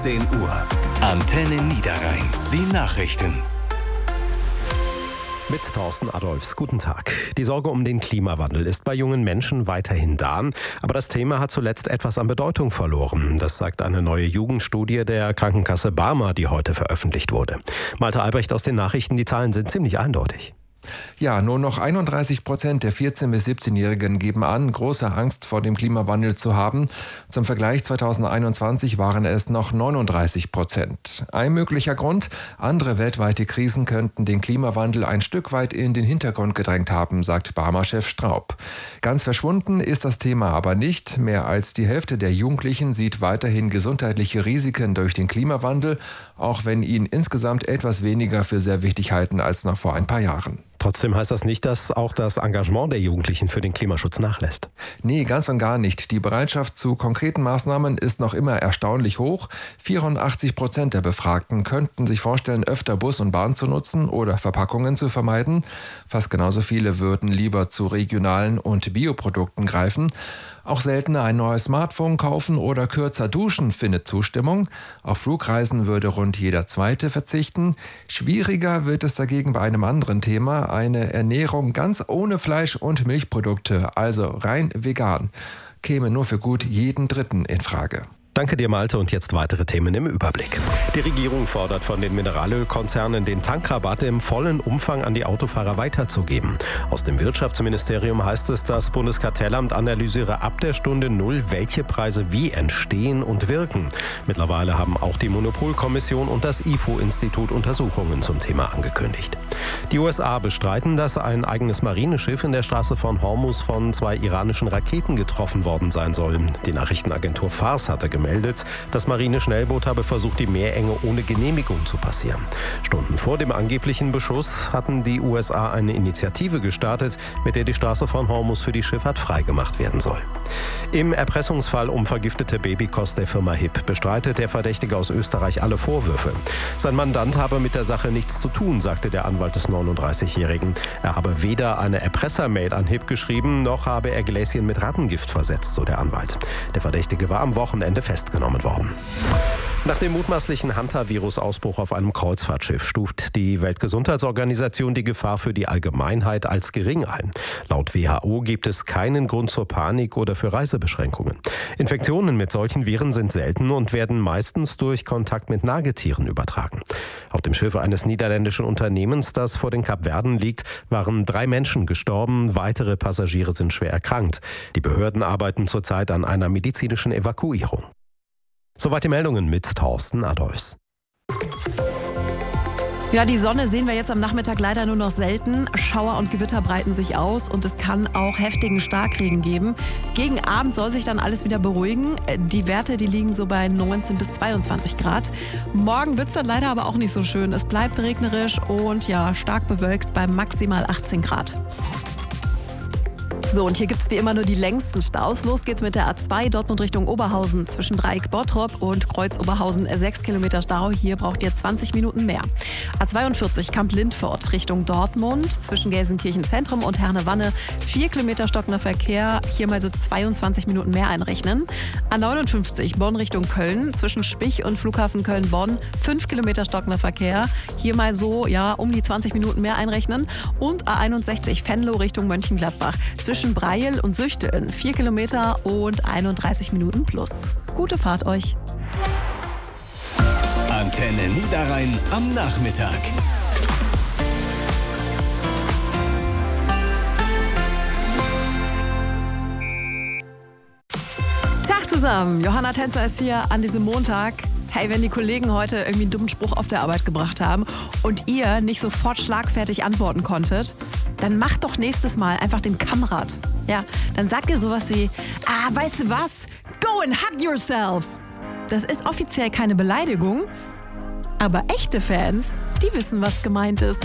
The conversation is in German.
16 Uhr. Antenne Niederrhein. Die Nachrichten. Mit Thorsten Adolfs. Guten Tag. Die Sorge um den Klimawandel ist bei jungen Menschen weiterhin da, aber das Thema hat zuletzt etwas an Bedeutung verloren. Das sagt eine neue Jugendstudie der Krankenkasse Barmer, die heute veröffentlicht wurde. Malte Albrecht aus den Nachrichten, die Zahlen sind ziemlich eindeutig. Ja, nur noch 31% der 14- bis 17-Jährigen geben an, große Angst vor dem Klimawandel zu haben. Zum Vergleich 2021 waren es noch 39%. Ein möglicher Grund: andere weltweite Krisen könnten den Klimawandel ein Stück weit in den Hintergrund gedrängt haben, sagt Barmer-Chef Straub. Ganz verschwunden ist das Thema aber nicht. Mehr als die Hälfte der Jugendlichen sieht weiterhin gesundheitliche Risiken durch den Klimawandel, auch wenn ihn insgesamt etwas weniger für sehr wichtig halten als noch vor ein paar Jahren. Trotzdem heißt das nicht, dass auch das Engagement der Jugendlichen für den Klimaschutz nachlässt. Nee, ganz und gar nicht. Die Bereitschaft zu konkreten Maßnahmen ist noch immer erstaunlich hoch. 84% der Befragten könnten sich vorstellen, öfter Bus und Bahn zu nutzen oder Verpackungen zu vermeiden. Fast genauso viele würden lieber zu regionalen und Bioprodukten greifen. Auch seltener ein neues Smartphone kaufen oder kürzer duschen findet Zustimmung. Auf Flugreisen würde rund jeder Zweite verzichten. Schwieriger wird es dagegen bei einem anderen Thema: eine Ernährung ganz ohne Fleisch und Milchprodukte, also rein vegan, käme nur für gut jeden Dritten in Frage. Danke dir, Malte, und jetzt weitere Themen im Überblick. Die Regierung fordert von den Mineralölkonzernen, den Tankrabatt im vollen Umfang an die Autofahrer weiterzugeben. Aus dem Wirtschaftsministerium heißt es, das Bundeskartellamt analysiere ab der Stunde Null, welche Preise wie entstehen und wirken. Mittlerweile haben auch die Monopolkommission und das IFO-Institut Untersuchungen zum Thema angekündigt. Die USA bestreiten, dass ein eigenes Marineschiff in der Straße von Hormuz von 2 iranischen Raketen getroffen worden sein soll. Die Nachrichtenagentur Fars hatte gemeldet, das Marineschnellboot habe versucht, die Meerenge ohne Genehmigung zu passieren. Stunden vor dem angeblichen Beschuss hatten die USA eine Initiative gestartet, mit der die Straße von Hormuz für die Schifffahrt freigemacht werden soll. Im Erpressungsfall um vergiftete Babykost der Firma HIP bestreitet der Verdächtige aus Österreich alle Vorwürfe. Sein Mandant habe mit der Sache nichts zu tun, sagte der Anwalt des 39-Jährigen. Er habe weder eine Erpressermail an HIP geschrieben, noch habe er Gläschen mit Rattengift versetzt, so der Anwalt. Der Verdächtige war am Wochenende festgenommen worden. Nach dem mutmaßlichen Hantavirus-Ausbruch auf einem Kreuzfahrtschiff stuft die Weltgesundheitsorganisation die Gefahr für die Allgemeinheit als gering ein. Laut WHO gibt es keinen Grund zur Panik oder für Reisebeschränkungen. Infektionen mit solchen Viren sind selten und werden meistens durch Kontakt mit Nagetieren übertragen. Auf dem Schiff eines niederländischen Unternehmens, das vor den Kapverden liegt, waren 3 Menschen gestorben, weitere Passagiere sind schwer erkrankt. Die Behörden arbeiten zurzeit an einer medizinischen Evakuierung. Soweit die Meldungen mit Thorsten Adolfs. Ja, die Sonne sehen wir jetzt am Nachmittag leider nur noch selten. Schauer und Gewitter breiten sich aus und es kann auch heftigen Starkregen geben. Gegen Abend soll sich dann alles wieder beruhigen. Die Werte, die liegen so bei 19 bis 22 Grad. Morgen wird es dann leider aber auch nicht so schön. Es bleibt regnerisch und ja, stark bewölkt bei maximal 18 Grad. So, und hier gibt es wie immer nur die längsten Staus. Los geht's mit der A2 Dortmund Richtung Oberhausen zwischen Dreieck Bottrop und Kreuz Oberhausen 6 Kilometer Stau. Hier braucht ihr 20 Minuten mehr. A42 Kamp-Lindfort Richtung Dortmund zwischen Gelsenkirchen Zentrum und Herne-Wanne 4 Kilometer stockender Verkehr. Hier mal so 22 Minuten mehr einrechnen. A59 Bonn Richtung Köln zwischen Spich und Flughafen Köln-Bonn 5 Kilometer stockender Verkehr. Hier mal so um die 20 Minuten mehr einrechnen. Und A61 Venlo Richtung Mönchengladbach zwischen Breil und Süchteln 4 Kilometer und 31 Minuten plus. Gute Fahrt euch. Antenne Niederrhein am Nachmittag. Tag zusammen, Johanna Tänzer ist hier an diesem Montag. Hey, wenn die Kollegen heute irgendwie einen dummen Spruch auf der Arbeit gebracht haben und ihr nicht sofort schlagfertig antworten konntet, dann macht doch nächstes Mal einfach den Kamerad. Ja, dann sagt ihr sowas wie, weißt du was? Go and hug yourself. Das ist offiziell keine Beleidigung, aber echte Fans, die wissen, was gemeint ist.